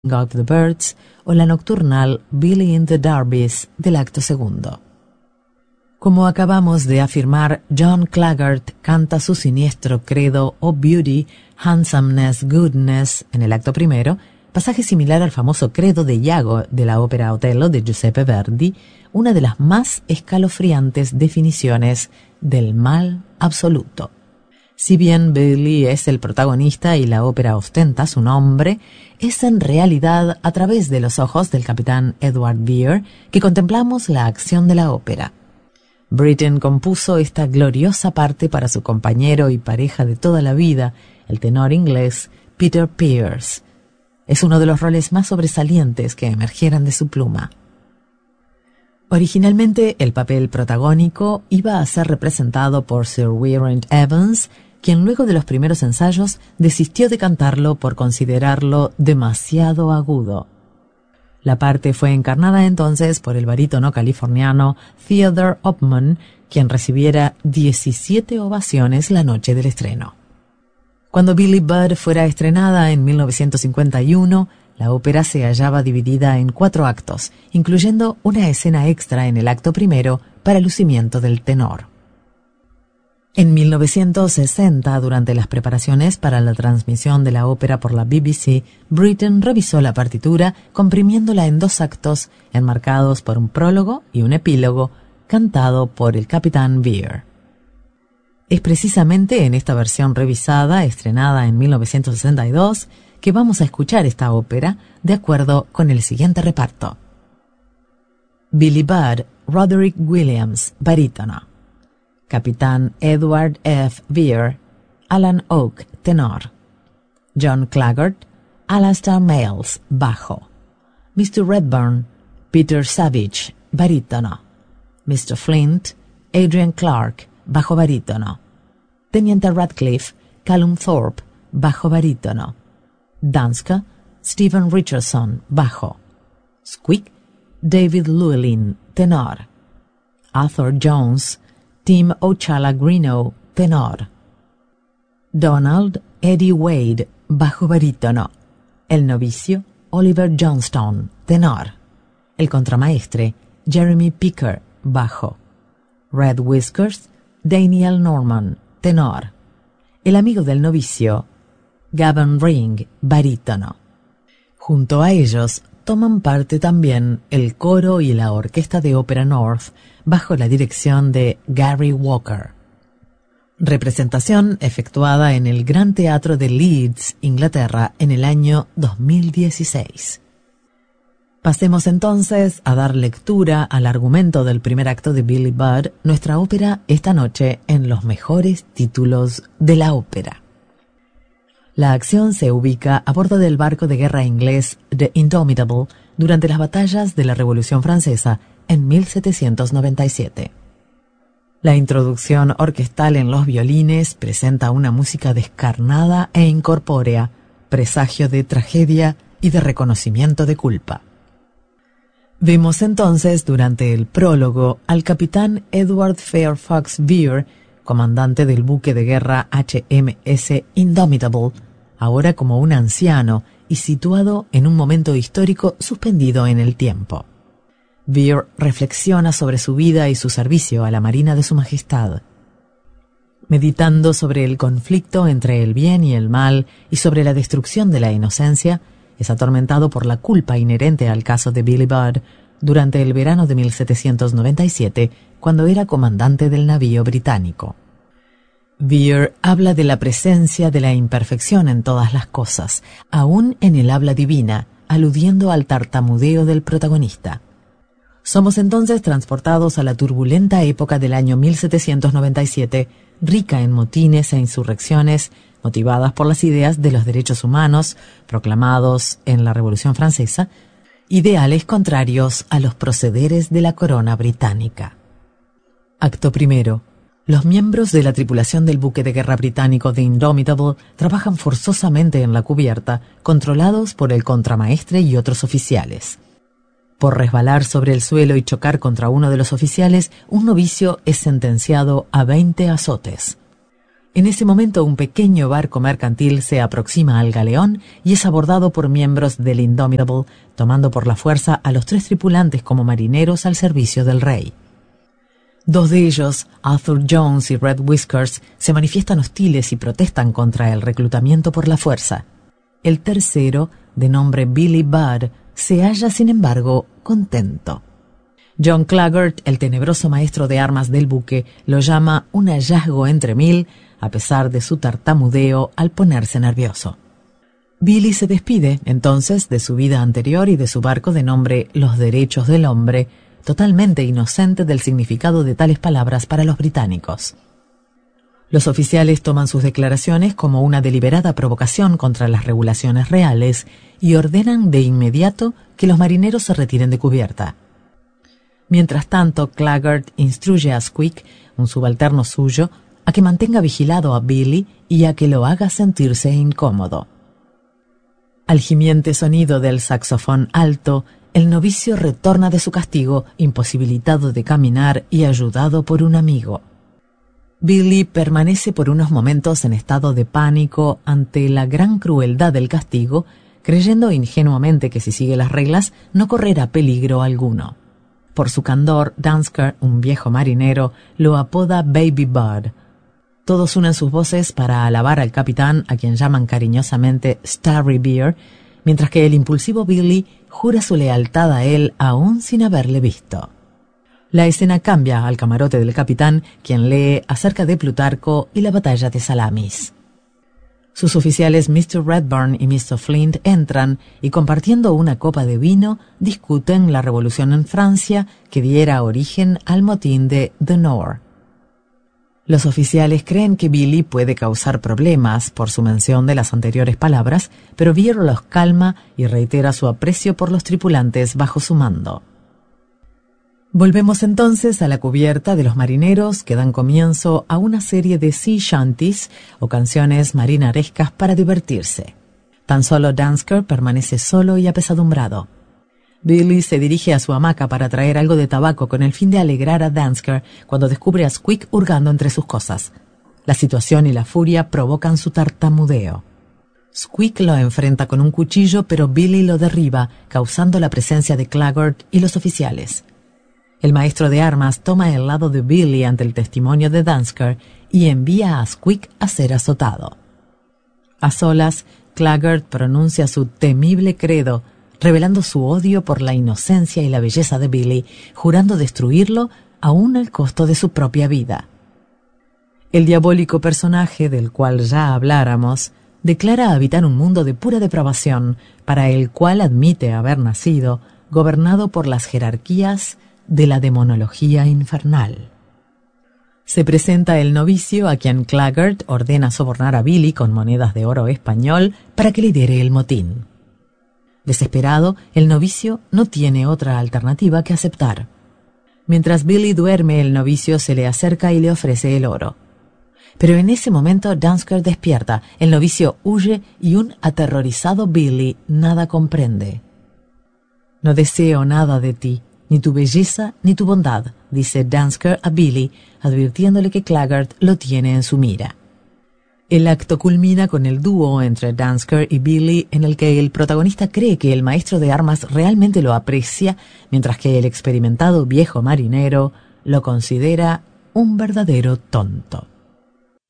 of the Birds o la nocturnal Billy in the Darbies del acto segundo. Como acabamos de afirmar, John Claggart canta su siniestro credo o Beauty, Handsomeness, Goodness en el acto primero, pasaje similar al famoso credo de Iago de la ópera Otello de Giuseppe Verdi, una de las más escalofriantes definiciones del mal absoluto. Si bien Billy es el protagonista y la ópera ostenta su nombre, es en realidad a través de los ojos del capitán Edward Vere que contemplamos la acción de la ópera. Britten compuso esta gloriosa parte para su compañero y pareja de toda la vida, el tenor inglés Peter Pears. Es uno de los roles más sobresalientes que emergieran de su pluma. Originalmente, el papel protagónico iba a ser representado por Sir Geraint Evans, quien luego de los primeros ensayos desistió de cantarlo por considerarlo demasiado agudo. La parte fue encarnada entonces por el barítono californiano Theodore Upman, quien recibiera 17 ovaciones la noche del estreno. Cuando Billy Budd fuera estrenada en 1951, la ópera se hallaba dividida en 4 actos, incluyendo una escena extra en el acto primero para lucimiento del tenor. En 1960, durante las preparaciones para la transmisión de la ópera por la BBC, Britten revisó la partitura, comprimiéndola en 2 actos, enmarcados por un prólogo y un epílogo, cantado por el capitán Vere. Es precisamente en esta versión revisada, estrenada en 1962, que vamos a escuchar esta ópera, de acuerdo con el siguiente reparto. Billy Budd, Roderick Williams, barítono. Capitán Edward F. Vere, Alan Oak, tenor. John Claggart, Alastair Mayles, bajo. Mr. Redburn, Peter Savage, barítono. Mr. Flint, Adrian Clark, bajo barítono. Teniente Radcliffe, Callum Thorpe, bajo barítono. Danska, Stephen Richardson, bajo. Squeak, David Llewellyn, tenor. Arthur Jones, Tim O'Challa-Greenough, tenor. Donald Eddie Wade, bajo barítono. El novicio, Oliver Johnstone, tenor. El contramaestre, Jeremy Picker, bajo. Red Whiskers, Daniel Norman, tenor. El amigo del novicio, Gavin Ring, barítono. Junto a ellos toman parte también el coro y la orquesta de Ópera North, bajo la dirección de Gary Walker. Representación efectuada en el Gran Teatro de Leeds, Inglaterra, en el año 2016. Pasemos entonces a dar lectura al argumento del primer acto de Billy Budd, nuestra ópera esta noche en los mejores títulos de la ópera. La acción se ubica a bordo del barco de guerra inglés The Indomitable durante las batallas de la Revolución Francesa en 1797. La introducción orquestal en los violines presenta una música descarnada e incorpórea, presagio de tragedia y de reconocimiento de culpa. Vemos entonces durante el prólogo al capitán Edward Fairfax Vere, comandante del buque de guerra HMS Indomitable, ahora como un anciano y situado en un momento histórico suspendido en el tiempo. Vere reflexiona sobre su vida y su servicio a la Marina de Su Majestad. Meditando sobre el conflicto entre el bien y el mal y sobre la destrucción de la inocencia, es atormentado por la culpa inherente al caso de Billy Budd durante el verano de 1797, cuando era comandante del navío británico. Vere habla de la presencia de la imperfección en todas las cosas, aún en el habla divina, aludiendo al tartamudeo del protagonista. Somos entonces transportados a la turbulenta época del año 1797, rica en motines e insurrecciones motivadas por las ideas de los derechos humanos proclamados en la Revolución Francesa, ideales contrarios a los procederes de la corona británica. Acto primero. Los miembros de la tripulación del buque de guerra británico The Indomitable trabajan forzosamente en la cubierta, controlados por el contramaestre y otros oficiales. Por resbalar sobre el suelo y chocar contra uno de los oficiales, un novicio es sentenciado a 20 azotes. En ese momento, un pequeño barco mercantil se aproxima al galeón y es abordado por miembros del Indomitable, tomando por la fuerza a los 3 tripulantes como marineros al servicio del rey. 2 de ellos, Arthur Jones y Red Whiskers, se manifiestan hostiles y protestan contra el reclutamiento por la fuerza. El tercero, de nombre Billy Budd, se halla, sin embargo, contento. John Claggart, el tenebroso maestro de armas del buque, lo llama un hallazgo entre 1000, a pesar de su tartamudeo al ponerse nervioso. Billy se despide, entonces, de su vida anterior y de su barco de nombre Los Derechos del Hombre, totalmente inocente del significado de tales palabras para los británicos. Los oficiales toman sus declaraciones como una deliberada provocación contra las regulaciones reales y ordenan de inmediato que los marineros se retiren de cubierta. Mientras tanto, Claggart instruye a Squeak, un subalterno suyo, a que mantenga vigilado a Billy y a que lo haga sentirse incómodo. Al gimiente sonido del saxofón alto, el novicio retorna de su castigo, imposibilitado de caminar y ayudado por un amigo. Billy permanece por unos momentos en estado de pánico ante la gran crueldad del castigo, creyendo ingenuamente que si sigue las reglas no correrá peligro alguno. Por su candor, Dansker, un viejo marinero, lo apoda Baby Budd. Todos unen sus voces para alabar al capitán, a quien llaman cariñosamente Starry Bear, mientras que el impulsivo Billy jura su lealtad a él aún sin haberle visto. La escena cambia al camarote del capitán, quien lee acerca de Plutarco y la batalla de Salamis. Sus oficiales Mr. Redburn y Mr. Flint entran y, compartiendo una copa de vino, discuten la revolución en Francia que diera origen al motín de The Nore. Los oficiales creen que Billy puede causar problemas por su mención de las anteriores palabras, pero Bear los calma y reitera su aprecio por los tripulantes bajo su mando. Volvemos entonces a la cubierta de los marineros que dan comienzo a una serie de sea shanties o canciones marinarescas para divertirse. Tan solo Dansker permanece solo y apesadumbrado. Billy se dirige a su hamaca para traer algo de tabaco con el fin de alegrar a Dansker cuando descubre a Squeak hurgando entre sus cosas. La situación y la furia provocan su tartamudeo. Squeak lo enfrenta con un cuchillo, pero Billy lo derriba, causando la presencia de Claggart y los oficiales. El maestro de armas toma el lado de Billy ante el testimonio de Dansker y envía a Squeak a ser azotado. A solas, Claggart pronuncia su temible credo, revelando su odio por la inocencia y la belleza de Billy, jurando destruirlo aún al costo de su propia vida. El diabólico personaje del cual ya habláramos declara habitar un mundo de pura depravación, para el cual admite haber nacido, gobernado por las jerarquías de la demonología infernal. Se presenta el novicio, a quien Claggart ordena sobornar a Billy con monedas de oro español para que lidere el motín. Desesperado, el novicio no tiene otra alternativa que aceptar. Mientras Billy duerme, el novicio se le acerca y le ofrece el oro. Pero en ese momento Dansker despierta, el novicio huye y un aterrorizado Billy nada comprende. «No deseo nada de ti, ni tu belleza ni tu bondad», dice Dansker a Billy, advirtiéndole que Claggart lo tiene en su mira. El acto culmina con el dúo entre Dansker y Billy, en el que el protagonista cree que el maestro de armas realmente lo aprecia, mientras que el experimentado viejo marinero lo considera un verdadero tonto.